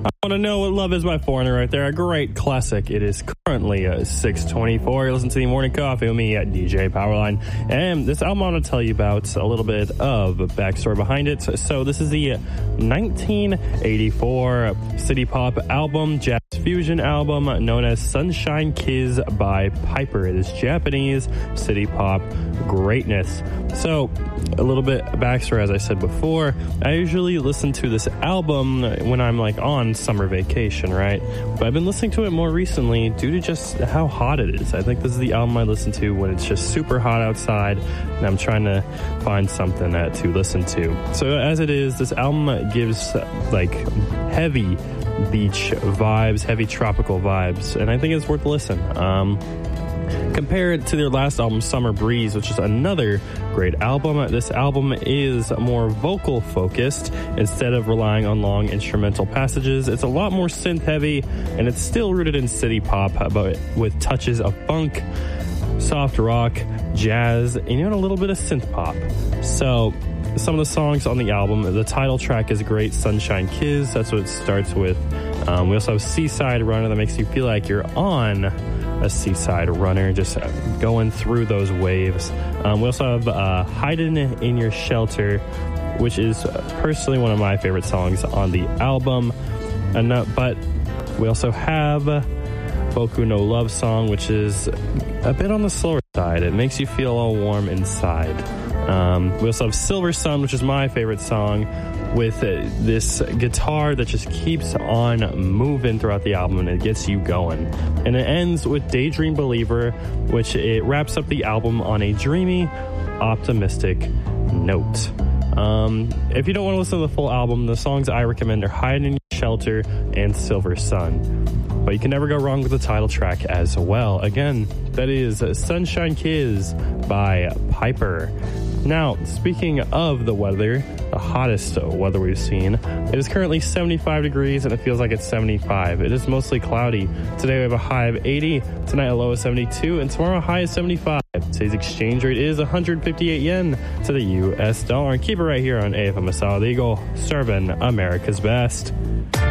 I want to know what love is by Foreigner right there. A great classic. It is currently 6:24. Listen to the Morning Coffee with me at DJ Powerline. And this album I want to tell you about a little bit of backstory behind it. So this is the 1984 city pop album, jazz fusion album known as Sunshine Kiss by Piper. It is Japanese city pop greatness. So a little bit of backstory, as I said before, I usually listen to this album when I'm like on summer vacation, right? But I've been listening to it more recently due to just how hot it is. I think this is the album I listen to when it's just super hot outside and I'm trying to find something to listen to. So as it is, this album gives like heavy beach vibes, heavy tropical vibes, and I think it's worth a listen. Compare it to their last album, Summer Breeze, which is another great album. This album is more vocal focused instead of relying on long instrumental passages. It's a lot more synth heavy, and it's still rooted in city pop, but with touches of funk, soft rock, jazz, and a little bit of synth pop. So some of the songs on the album, the title track is great, Sunshine Kiss. That's what it starts with. We also have Seaside Runner that makes you feel like you're on a seaside runner, just going through those waves. We also have Hiding in Your Shelter, which is personally one of my favorite songs on the album. But we also have Boku no Love Song, which is a bit on the slower side. It makes you feel all warm inside. We also have Silver Sun, which is my favorite song, with this guitar that just keeps on moving throughout the album and it gets you going. And it ends with Daydream Believer, which it wraps up the album on a dreamy, optimistic note. If you don't want to listen to the full album, the songs I recommend are Hide in Your Shelter and Silver Sun. But you can never go wrong with the title track as well. Again, that is Sunshine Kiss by Piper. Now, speaking of the weather, the hottest weather we've seen, it is currently 75 degrees and it feels like it's 75. It is mostly cloudy. Today we have a high of 80, tonight a low of 72, and tomorrow a high of 75. Today's exchange rate is 158 yen to the US dollar. And keep it right here on AFM Solid Eagle, serving America's best.